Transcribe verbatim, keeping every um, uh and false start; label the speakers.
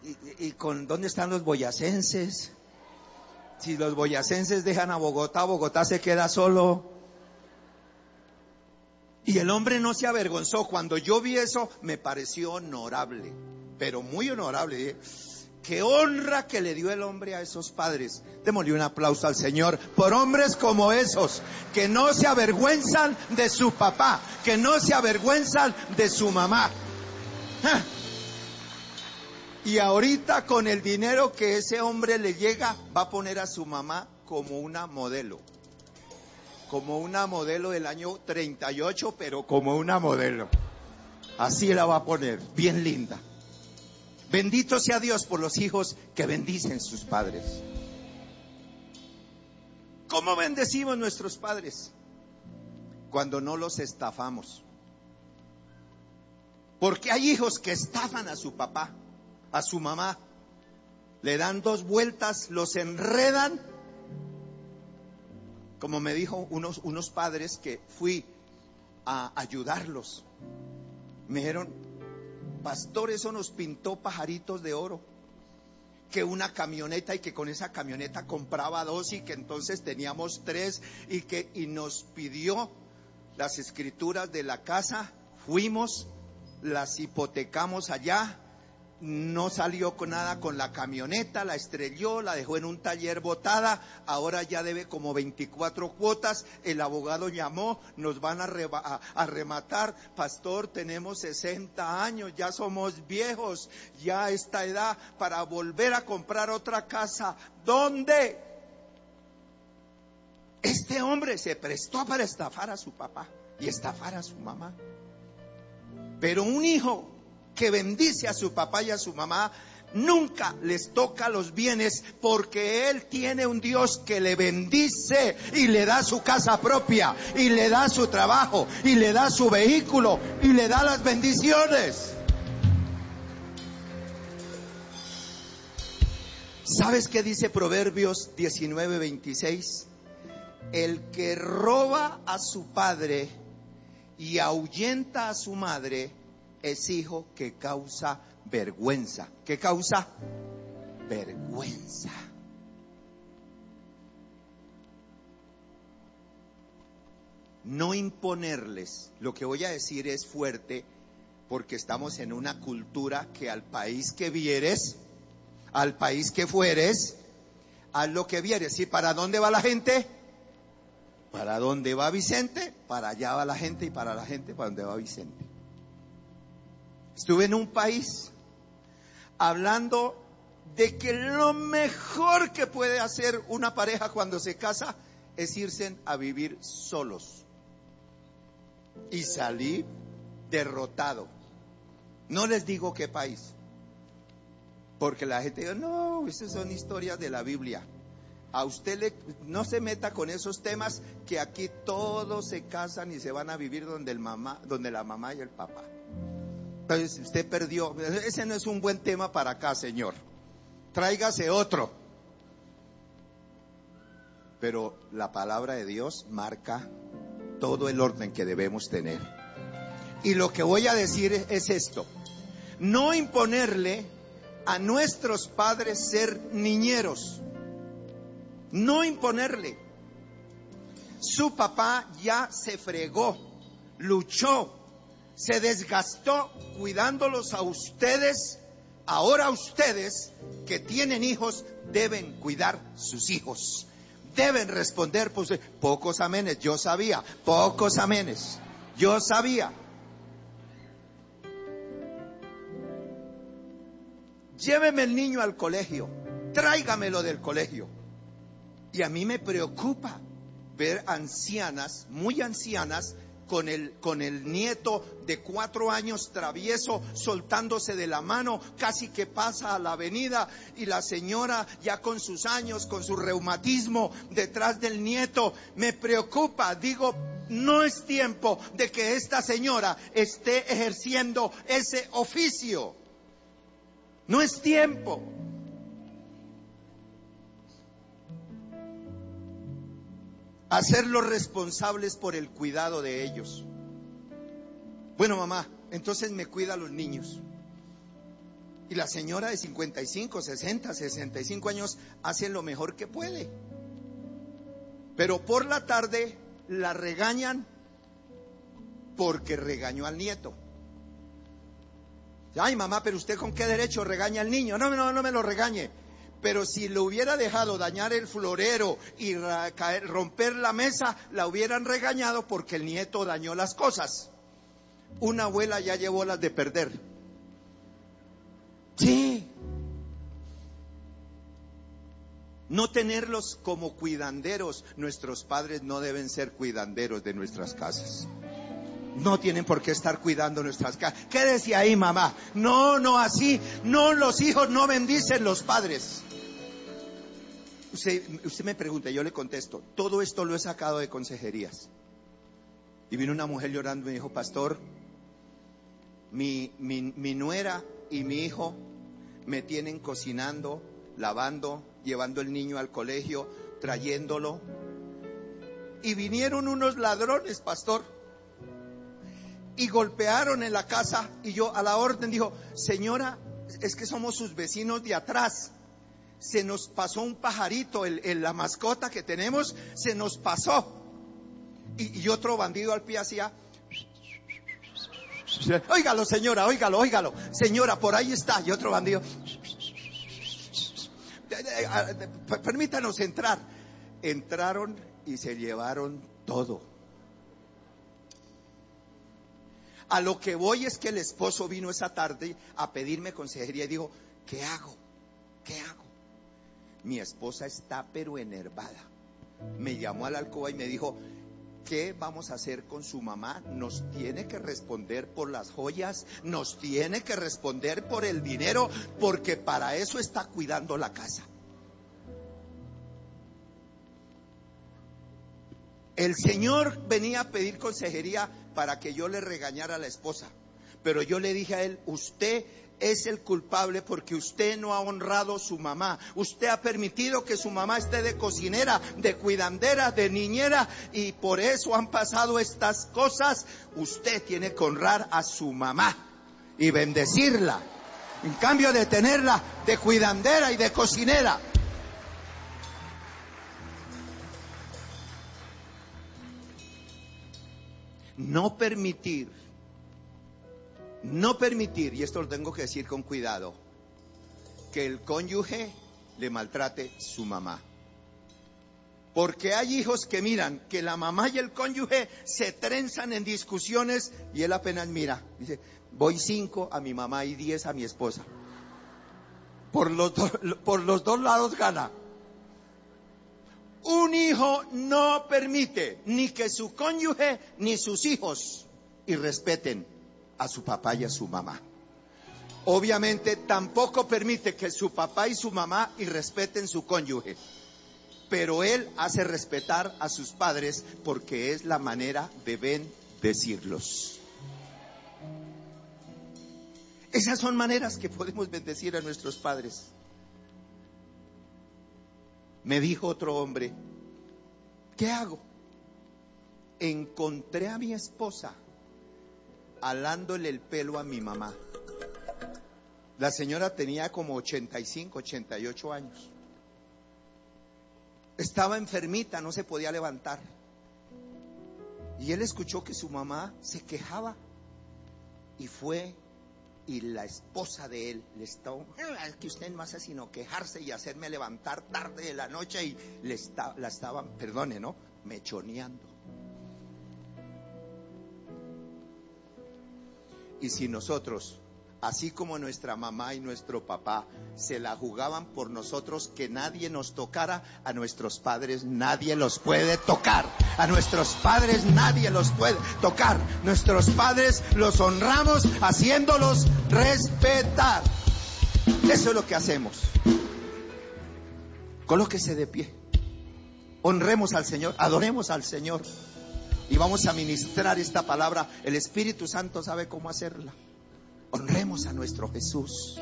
Speaker 1: y, y con ¿dónde están los boyacenses? Si los boyacenses dejan a Bogotá, Bogotá se queda solo. Y el hombre no se avergonzó. Cuando yo vi eso, me pareció honorable, pero muy honorable. Qué honra que le dio el hombre a esos padres. Démosle un aplauso al Señor por hombres como esos, que no se avergüenzan de su papá, que no se avergüenzan de su mamá. ¡Ja! Y ahorita con el dinero que ese hombre le llega, va a poner a su mamá como una modelo. Como una modelo del año treinta y ocho, pero como una modelo. Así la va a poner, bien linda. Bendito sea Dios por los hijos que bendicen sus padres. ¿Cómo bendecimos nuestros padres? Cuando no los estafamos. Porque hay hijos que estafan a su papá, a su mamá. Le dan dos vueltas, los enredan. Como me dijo unos, unos padres que fui a ayudarlos. Me dijeron: pastor, eso nos pintó pajaritos de oro. Que una camioneta, y que con esa camioneta compraba dos, y que entonces teníamos tres, y que y nos pidió las escrituras de la casa. Fuimos, las hipotecamos allá. No salió con nada con la camioneta, la estrelló, la dejó en un taller botada. Ahora ya debe como veinticuatro cuotas. El abogado llamó: nos van a, reba, a, a rematar. Pastor, tenemos sesenta años, ya somos viejos, ya a esta edad para volver a comprar otra casa. ¿Dónde? Este hombre se prestó para estafar a su papá y estafar a su mamá. Pero un hijo que bendice a su papá y a su mamá, nunca les toca los bienes, porque él tiene un Dios que le bendice y le da su casa propia, y le da su trabajo, y le da su vehículo, y le da las bendiciones. ¿Sabes qué dice Proverbios diecinueve veintiséis? El que roba a su padre y ahuyenta a su madre es hijo que causa vergüenza. ¿Qué causa? Vergüenza. No imponerles. Lo que voy a decir es fuerte, porque estamos en una cultura que al país que vieres, al país que fueres, haz lo que vieres. ¿Y para dónde va la gente? ¿Para dónde va Vicente? Para allá va la gente, y para la gente, ¿para dónde va Vicente? Estuve en un país hablando de que lo mejor que puede hacer una pareja cuando se casa es irse a vivir solos. Y salí derrotado. No les digo qué país, porque la gente dice: no, esas son historias de la Biblia. A usted le, no se meta con esos temas, que aquí todos se casan y se van a vivir donde el mamá, donde la mamá y el papá. Entonces usted perdió. Ese no es un buen tema para acá, señor. Tráigase otro. Pero la palabra de Dios marca todo el orden que debemos tener. Y lo que voy a decir es esto: no imponerle a nuestros padres ser niñeros. No imponerle. Su papá ya se fregó, luchó, se desgastó cuidándolos a ustedes. Ahora ustedes que tienen hijos deben cuidar sus hijos. Deben responder, pues, pocos amenes. Yo sabía, pocos amenes. Yo sabía. Lléveme el niño al colegio, tráigamelo del colegio. Y a mí me preocupa ver ancianas, muy ancianas, con el, con el nieto de cuatro años travieso, soltándose de la mano, casi que pasa a la avenida, y la señora ya con sus años, con su reumatismo, detrás del nieto. Me preocupa, digo, no es tiempo de que esta señora esté ejerciendo ese oficio. No es tiempo. Hacerlos responsables por el cuidado de ellos. Bueno, mamá, entonces me cuida a los niños. Y la señora de cincuenta y cinco, sesenta, sesenta y cinco años hace lo mejor que puede. Pero por la tarde la regañan porque regañó al nieto. Ay, mamá, pero usted con qué derecho regaña al niño. No, no, no me lo regañe. Pero si lo hubiera dejado dañar el florero y romper la mesa, la hubieran regañado porque el nieto dañó las cosas. Una abuela ya llevó las de perder. Sí. No tenerlos como cuidanderos. Nuestros padres no deben ser cuidanderos de nuestras casas. No tienen por qué estar cuidando nuestras casas. Quédese ahí, mamá. No, no así. No, los hijos no bendicen los padres. Usted, usted me pregunta, yo le contesto. Todo esto lo he sacado de consejerías. Y vino una mujer llorando y me dijo, pastor, mi, mi, mi nuera y mi hijo me tienen cocinando, lavando, llevando el niño al colegio, trayéndolo. Y vinieron unos ladrones, pastor, y golpearon en la casa. Y yo a la orden dijo, señora, es que somos sus vecinos de atrás. Se nos pasó un pajarito, el, el, la mascota que tenemos, se nos pasó. Y, y otro bandido al pie hacía, óigalo señora, óigalo, óigalo, señora, por ahí está. Y otro bandido, permítanos entrar. Entraron y se llevaron todo. A lo que voy es que el esposo vino esa tarde a pedirme consejería y dijo, ¿qué hago? ¿Qué hago? Mi esposa está pero enervada. Me llamó a la alcoba y me dijo, ¿qué vamos a hacer con su mamá? Nos tiene que responder por las joyas, nos tiene que responder por el dinero, porque para eso está cuidando la casa. El Señor venía a pedir consejería para que yo le regañara a la esposa, pero yo le dije a él, usted es el culpable porque usted no ha honrado a su mamá. Usted ha permitido que su mamá esté de cocinera, de cuidandera, de niñera, y por eso han pasado estas cosas. Usted tiene que honrar a su mamá y bendecirla, en cambio de tenerla de cuidandera y de cocinera. No permitir No permitir, y esto lo tengo que decir con cuidado, que el cónyuge le maltrate su mamá. Porque hay hijos que miran que la mamá y el cónyuge se trenzan en discusiones y él apenas mira, dice, voy cinco a mi mamá y diez a mi esposa. Por los, do, por los dos lados gana. Un hijo no permite ni que su cónyuge ni sus hijos irrespeten a su papá y a su mamá. Obviamente tampoco permite que su papá y su mamá irrespeten su cónyuge, pero él hace respetar a sus padres porque es la manera de bendecirlos. Esas son maneras que podemos bendecir a nuestros padres. Me dijo otro hombre, ¿qué hago? Encontré a mi esposa alándole el pelo a mi mamá. La señora tenía como ochenta y cinco, ochenta y ocho años. Estaba enfermita, no se podía levantar. Y él escuchó que su mamá se quejaba y fue y la esposa de él le estaba, es que usted no hace sino quejarse y hacerme levantar tarde de la noche, y le está, la estaban, perdone, ¿no? mechoneando. Y si nosotros, así como nuestra mamá y nuestro papá se la jugaban por nosotros que nadie nos tocara, a nuestros padres nadie los puede tocar. A nuestros padres nadie los puede tocar. Nuestros padres los honramos haciéndolos respetar. Eso es lo que hacemos. Colóquese de pie. Honremos al Señor, adoremos al Señor. Y vamos a ministrar esta palabra. El Espíritu Santo sabe cómo hacerla. Honremos a nuestro Jesús.